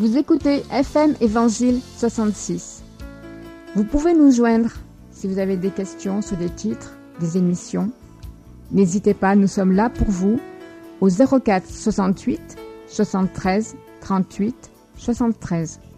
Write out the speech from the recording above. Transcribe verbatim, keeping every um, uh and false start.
Vous écoutez F M Évangile soixante-six. Vous pouvez nous joindre si vous avez des questions sur les titres des émissions. N'hésitez pas, nous sommes là pour vous au zéro quatre soixante-huit soixante-treize trente-huit soixante-treize.